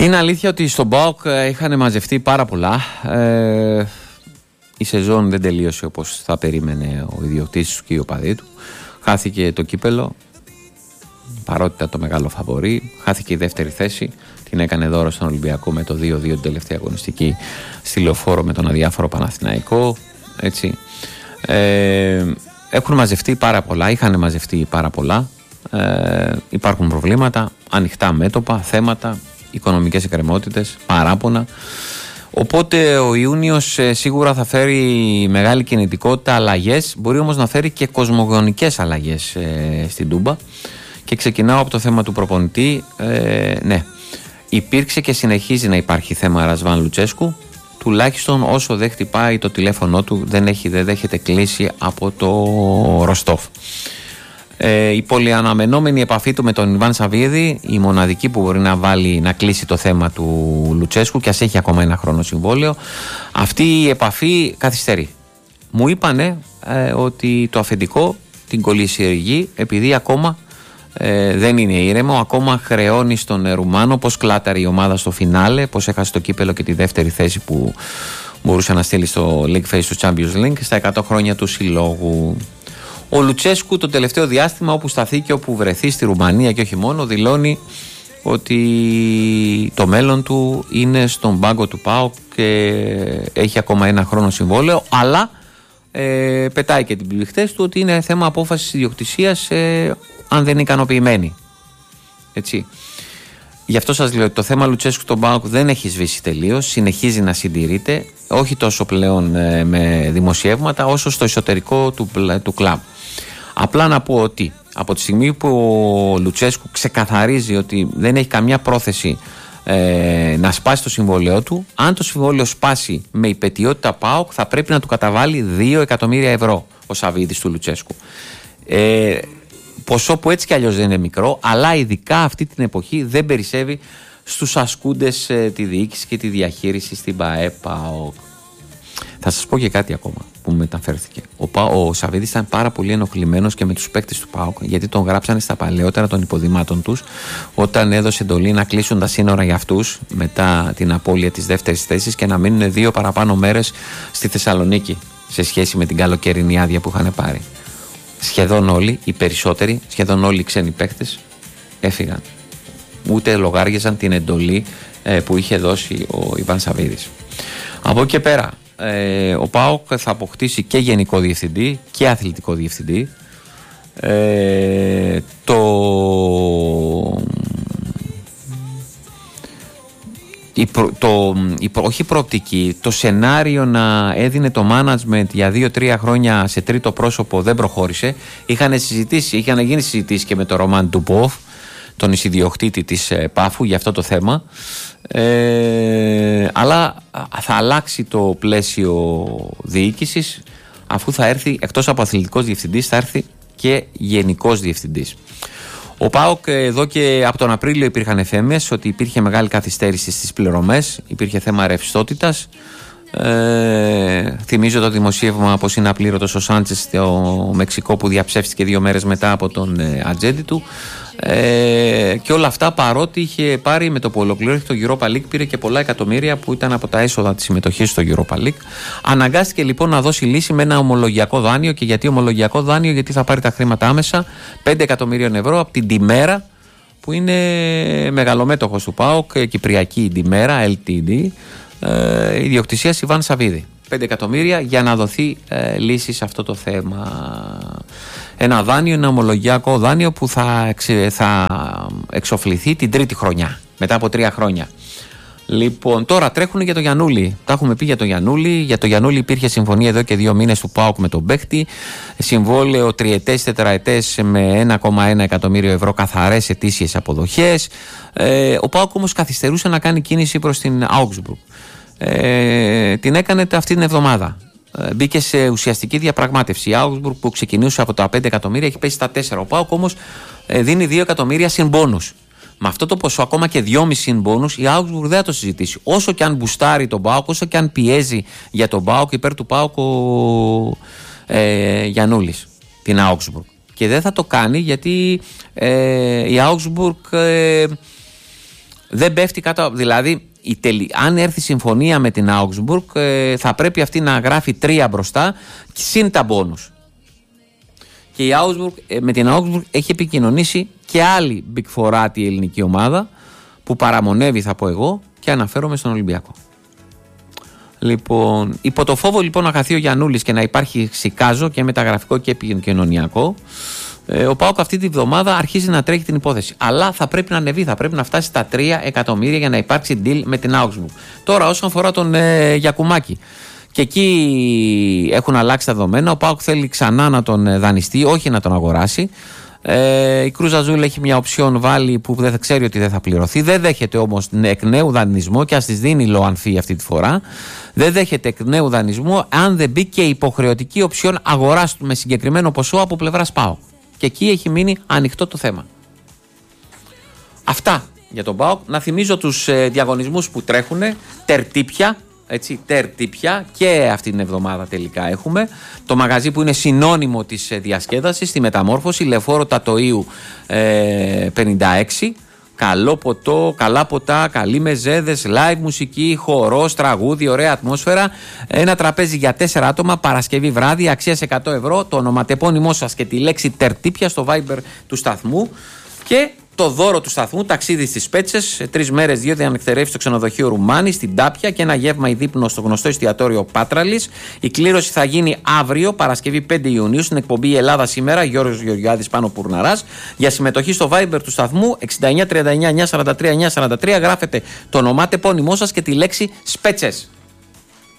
Είναι αλήθεια ότι στον ΠΑΟΚ είχαν μαζευτεί πάρα πολλά. Η σεζόν δεν τελείωσε όπως θα περίμενε ο ιδιοκτήτης του και οι οπαδοί του. Χάθηκε το κύπελο, παρότι ήταν το μεγάλο φαβορί. Χάθηκε η δεύτερη θέση. Την έκανε δώρο στον Ολυμπιακό με το 2-2 την τελευταία αγωνιστική στη Λεωφόρο με τον αδιάφορο Παναθηναϊκό. Έτσι. Έχουν μαζευτεί πάρα πολλά, είχαν μαζευτεί πάρα πολλά. Υπάρχουν προβλήματα, ανοιχτά μέτωπα, θέματα, οικονομικές εκκρεμότητες, παράπονα. Οπότε ο Ιούνιος σίγουρα θα φέρει μεγάλη κινητικότητα, αλλαγές. Μπορεί όμως να φέρει και κοσμογονικές αλλαγές στην Τούμπα. Και ξεκινάω από το θέμα του προπονητή. Ναι, υπήρξε και συνεχίζει να υπάρχει θέμα Ρασβάν Λουτσέσκου. Τουλάχιστον όσο δεν χτυπάει το τηλέφωνο του, δεν δέχεται κλήση από το Ροστόφ. Η πολυαναμενόμενη επαφή του με τον Ιβάν Σαββίδη, η μοναδική που μπορεί να κλείσει το θέμα του Λουτσέσκου, και ας έχει ακόμα ένα χρόνο συμβόλαιο, αυτή η επαφή καθυστερεί. Μου είπανε ότι το αφεντικό την κολλήσει, επειδή ακόμα δεν είναι ήρεμο, ακόμα χρεώνει στον Ρουμάνο πως κλάταρε η ομάδα στο φινάλε, πως έχασε το κύπελο και τη δεύτερη θέση που μπορούσε να στείλει στο League Phase του Champions League στα 100 χρόνια του συλλόγου. Ο Λουτσέσκου το τελευταίο διάστημα, όπου σταθεί και όπου βρεθεί στη Ρουμανία και όχι μόνο, δηλώνει ότι το μέλλον του είναι στον πάγκο του ΠΑΟΚ και έχει ακόμα ένα χρόνο συμβόλαιο, αλλά πετάει και την πληκτές του ότι είναι θέμα απόφασης ιδιοκτησίας αν δεν είναι ικανοποιημένοι. Έτσι. Γι' αυτό σας λέω ότι το θέμα Λουτσέσκου στον ΠΑΟΚ δεν έχει σβήσει τελείως, συνεχίζει να συντηρείται, όχι τόσο πλέον με δημοσιεύματα όσο στο εσωτερικό του κλαμπ. Απλά να πω ότι από τη στιγμή που ο Λουτσέσκου ξεκαθαρίζει ότι δεν έχει καμιά πρόθεση να σπάσει το συμβόλαιό του, αν το συμβόλαιο σπάσει με υπετιότητα ΠΑΟΚ, θα πρέπει να του καταβάλει 2 εκατομμύρια ευρώ ο Σαββίδης του Λουτσέσκου. Ποσό που έτσι κι αλλιώς δεν είναι μικρό, αλλά ειδικά αυτή την εποχή δεν περισσεύει στους ασκούντες τη διοίκηση και τη διαχείριση στην ΠΑΟΚ. Θα σας πω και κάτι ακόμα που μεταφέρθηκε. Ο Σαββίδης ήταν πάρα πολύ ενοχλημένος και με τους παίκτες του ΠΑΟΚ, γιατί τον γράψανε στα παλαιότερα των υποδημάτων τους, όταν έδωσε εντολή να κλείσουν τα σύνορα για αυτούς μετά την απώλεια της δεύτερης θέσης και να μείνουν 2 παραπάνω μέρες στη Θεσσαλονίκη σε σχέση με την καλοκαιρινή άδεια που είχαν πάρει. Σχεδόν όλοι, οι περισσότεροι, σχεδόν όλοι οι ξένοι παίκτες έφυγαν. Ούτε λογάριαζαν την εντολή που είχε δώσει ο Ιβάν Σαββίδης. Από εκεί και πέρα, ο ΠΑΟΚ θα αποκτήσει και γενικό διευθυντή και αθλητικό διευθυντή. Όχι προοπτική, το σενάριο να έδινε το management για 2-3 χρόνια σε τρίτο πρόσωπο δεν προχώρησε. Είχαν γίνει συζητήσεις και με τον Ρωμάν Ντουμπόφ, τον ιδιοκτήτη της Πάφου, για αυτό το θέμα. Αλλά θα αλλάξει το πλαίσιο διοίκησης, αφού θα έρθει, εκτός από αθλητικός διευθυντής, θα έρθει και γενικός διευθυντής. Ο ΠΑΟΚ εδώ και από τον Απρίλιο υπήρχαν εφέμειες ότι υπήρχε μεγάλη καθυστέρηση στις πληρωμές, υπήρχε θέμα ρευστότητας. Θυμίζω το δημοσίευμα πως είναι απλήρωτος ο Σάντσες στο Μεξικό, που διαψεύστηκε 2 μέρες μετά από τον ατζέντη του. Και όλα αυτά, παρότι είχε πάρει, με το που ολοκληρώθηκε το Europa League, πήρε και πολλά εκατομμύρια που ήταν από τα έσοδα της συμμετοχής στο Europa League. Αναγκάστηκε λοιπόν να δώσει λύση με ένα ομολογιακό δάνειο. Και γιατί ομολογιακό δάνειο? Γιατί θα πάρει τα χρήματα άμεσα, 5 εκατομμυρίων ευρώ από την Τιμέρα, που είναι μεγαλομέτωχος του ΠΑΟΚ, Κυπριακή Τιμέρα, LTD, ιδιοκτησίας Ιβάν Σαββίδη. 5 εκατομμύρια για να δοθεί λύση σε αυτό το θέμα. Ένα δάνειο, ένα ομολογιακό δάνειο που θα εξοφληθεί την τρίτη χρονιά, μετά από 3 χρόνια. Λοιπόν, τώρα τρέχουν για το Γιαννούλη. Τα έχουμε πει για το Γιαννούλη. Για το Γιαννούλη υπήρχε συμφωνία εδώ και 2 μήνες του ΠΑΟΚ με τον παίκτη. Συμβόλαιο 3ετές, 4ετές με 1,1 εκατομμύριο ευρώ καθαρές ετήσιες αποδοχές. Ο ΠΑΟΚ όμως καθυστερούσε να κάνει κίνηση προς την Augsburg. Την έκανε αυτή την εβδομάδα. Μπήκε σε ουσιαστική διαπραγμάτευση. Η Augsburg, που ξεκινούσε από τα 5 εκατομμύρια, έχει πέσει στα 4. Ο ΠΑΟΚ όμως δίνει 2 εκατομμύρια συν μπόνους. Με αυτό το ποσό, ακόμα και 2,5 συν μπόνους, η Augsburg δεν θα το συζητήσει. Όσο και αν μπουστάρει τον ΠΑΟΚ, όσο και αν πιέζει για τον ΠΑΟΚ, υπέρ του ΠΑΟΚ ο Γιαννούλης, την Augsburg. Και δεν θα το κάνει, γιατί η Augsburg δεν πέφτει κάτω. Δηλαδή, αν έρθει συμφωνία με την Augsburg, θα πρέπει αυτή να γράφει 3 μπροστά συν τα μπόνους. Και η Augsburg, με την Augsburg έχει επικοινωνήσει και άλλη Big Four η ελληνική ομάδα που παραμονεύει, θα πω εγώ, και αναφέρομαι στον Ολυμπιακό. Λοιπόν, υπό το φόβο λοιπόν να χαθεί ο Γιαννούλης και να υπάρχει σικάζο και μεταγραφικό και επικοινωνιακό, ο ΠΑΟΚ αυτή τη βδομάδα αρχίζει να τρέχει την υπόθεση. Αλλά θα πρέπει να ανεβεί, θα πρέπει να φτάσει στα 3 εκατομμύρια για να υπάρξει deal με την Augsburg. Τώρα, όσον αφορά τον Γιακουμάκη, και εκεί έχουν αλλάξει τα δεδομένα. Ο ΠΑΟΚ θέλει ξανά να τον δανειστεί, όχι να τον αγοράσει. Η Κρούζ Αζούλ έχει μια οψιόν βάλει που δεν ξέρει ότι δεν θα πληρωθεί. Δεν δέχεται όμως εκ νέου δανεισμό, και ας της δίνει Λοανφή αυτή τη φορά. Δεν δέχεται εκ νέου δανεισμό αν δεν μπει και υποχρεωτική οψιόν αγοράς με συγκεκριμένο ποσό από πλευράς ΠΑΟΚ. Και εκεί έχει μείνει ανοιχτό το θέμα. Αυτά για τον ΠΑΟΚ. Να θυμίζω τους διαγωνισμούς που τρέχουν. Τερτύπια και αυτή την εβδομάδα τελικά έχουμε. Το μαγαζί που είναι συνώνυμο της διασκέδασης, στη Μεταμόρφωση, Λεωφόρο Τατοΐου 56. Καλό ποτό, καλά ποτά, καλοί μεζέδες, live μουσική, χορός, τραγούδι, ωραία ατμόσφαιρα. Ένα τραπέζι για 4 άτομα, Παρασκευή βράδυ, αξίας 100 ευρώ. Το ονοματεπώνυμό σας και τη λέξη Τερτύπια στο Viber του σταθμού. Και το δώρο του σταθμού, ταξίδι στις Πέτσες, 3 μέρες, 2 διανυκτερεύσεις στο ξενοδοχείο Ρουμάνη, στην Τάπια, και ένα γεύμα ή δείπνο στο γνωστό εστιατόριο Πάτραλης. Η κλήρωση θα γίνει αύριο, Παρασκευή 5 Ιουνίου, στην εκπομπή Η Ελλάδα Σήμερα, Γιώργος Γεωργιάδης, Πάνο Πουρναράς. Για συμμετοχή στο Viber του σταθμού, 6939 943 943, γράφετε το ονοματεπώνυμό σας και τη λέξη Σπέτσες.